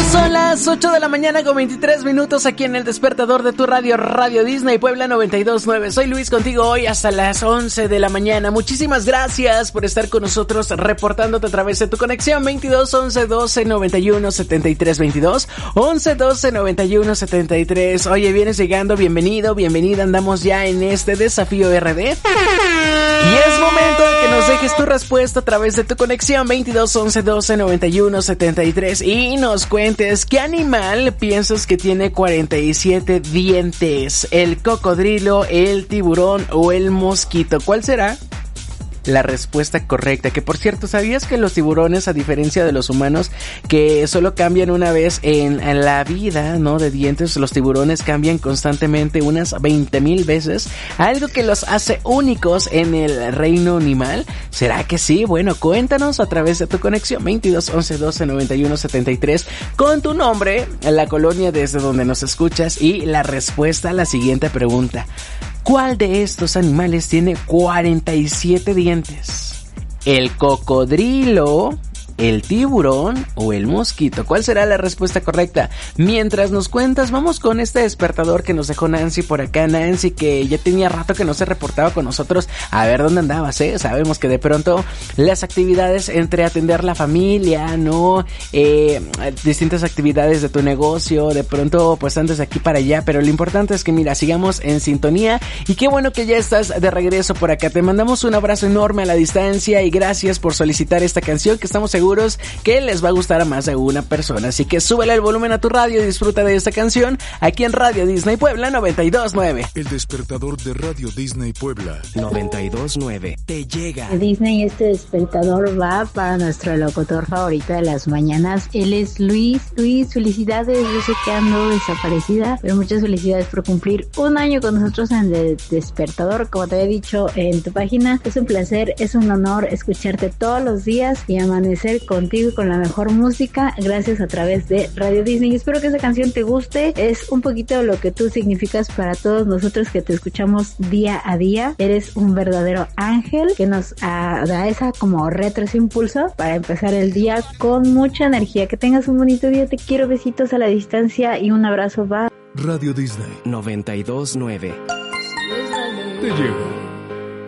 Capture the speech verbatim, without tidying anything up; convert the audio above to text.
Son las ocho de la mañana con veintitrés minutos aquí en el despertador de tu radio, Radio Disney Puebla noventa y dos punto nueve. Soy Luis contigo hoy hasta las once de la mañana. Muchísimas gracias por estar con nosotros reportándote a través de tu conexión veintidós once doce noventa y uno setenta y tres veintidós once doce noventa y uno setenta y tres. Oye, vienes llegando, bienvenido, bienvenida. Andamos ya en este desafío R D. Y es momento de que nos dejes tu respuesta a través de tu conexión veintidós once doce noventa y uno setenta y tres y nos cuentes qué animal piensas que tiene cuarenta y siete dientes. ¿El cocodrilo, el tiburón o el mosquito? ¿Cuál será la respuesta correcta? Que por cierto, ¿sabías que los tiburones, a diferencia de los humanos, que solo cambian una vez en, en la vida, ¿no?, de dientes, los tiburones cambian constantemente unas veinte mil veces? Algo que los hace únicos en el reino animal. ¿Será que sí? Bueno, cuéntanos a través de tu conexión veintidós once doce noventa y uno setenta y tres con tu nombre, la colonia desde donde nos escuchas y la respuesta a la siguiente pregunta. ¿Cuál de estos animales tiene cuarenta y siete dientes? ¿El cocodrilo, el tiburón o el mosquito? ¿Cuál será la respuesta correcta? Mientras nos cuentas, vamos con este despertador que nos dejó Nancy por acá. Nancy, que ya tenía rato que no se reportaba con nosotros. A ver dónde andabas, ¿eh? Sabemos que de pronto las actividades entre atender la familia, ¿no? Eh, distintas actividades de tu negocio, de pronto pues andas de aquí para allá, pero lo importante es que mira, sigamos en sintonía y qué bueno que ya estás de regreso por acá. Te mandamos un abrazo enorme a la distancia y gracias por solicitar esta canción que estamos seguros que les va a gustar a más de una persona. Así que súbele el volumen a tu radio y disfruta de esta canción aquí en Radio Disney Puebla noventa y dos punto nueve. El despertador de Radio Disney Puebla noventa y dos punto nueve te llega. Disney, este despertador va para nuestro locutor favorito de las mañanas. Él es Luis. Luis, felicidades. Yo sé que ando desaparecida, pero muchas felicidades por cumplir un año con nosotros en el despertador. Como te había dicho en tu página, es un placer, es un honor escucharte todos los días y amanecer contigo y con la mejor música, gracias a través de Radio Disney. Espero que esa canción te guste. Es un poquito lo que tú significas para todos nosotros que te escuchamos día a día. Eres un verdadero ángel que nos uh, da esa como retro, ese impulso para empezar el día con mucha energía. Que tengas un bonito día. Te quiero, besitos a la distancia y un abrazo. Bye. Radio Disney noventa y dos punto nueve te lleva.